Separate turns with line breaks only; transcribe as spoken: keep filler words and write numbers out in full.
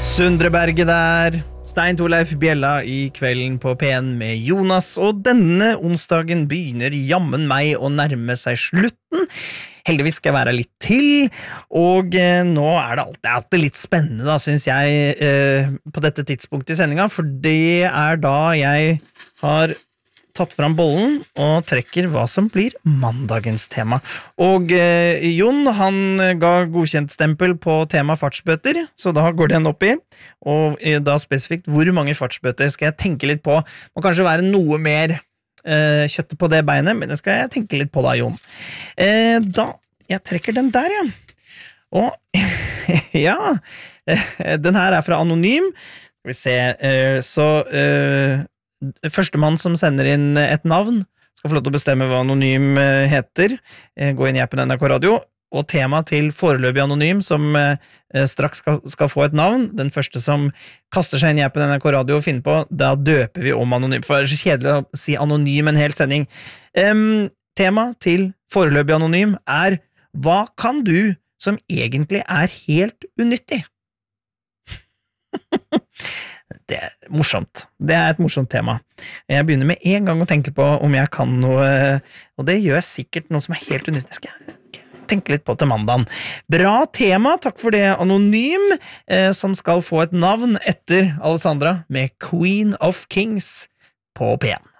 Sundreberget der, Stein Torleif Bjella I kvelden på P en med Jonas, og denne onsdagen begynner jammen meg å nærme seg slutten. Heldigvis skal jeg være litt til, og eh, nå er det alltid, alltid litt spennende, da, synes jeg, eh, på dette tidspunktet I sendinga, for det er da jeg har tatt fram bollen og trekker hva som blir mandagens tema. Og eh, Jon, han ga godkjent stempel på tema fartsbøter, så da går den opp I. Og eh, da spesifikt, hvor mange fartsbøter skal jeg tenke litt på? Må kanskje være noe mer eh, kjøtt på det beinet, men det skal jeg tenke litt på da, Jon. Eh, da, jeg trekker den der, ja. Og, ja, den her er fra Anonym. Skal vi se, eh, så... Eh, Førstemann som sender inn et navn skal få lov til å bestemme hva Anonym heter. Gå inn I appen N R K Radio, og tema til foreløpig Anonym som straks skal, skal få et navn. Den første som kaster seg inn I appen N R K Radio og finner på, da døper vi om Anonym, for det er så kjedelig å si Anonym en hel sending. Um, tema til foreløpig Anonym er: hva kan du som egentlig er helt unyttig? Det er morsomt. Det er et morsomt tema. Jeg begynner med en gang å tenke på om jeg kan noe, og det gjør jeg sikkert noe som er helt unyttig. Skal jeg tenke litt på til mandagen. Bra tema, takk for det, Anonym, eh, som skal få et navn etter Alessandra med Queen of Kings på P en.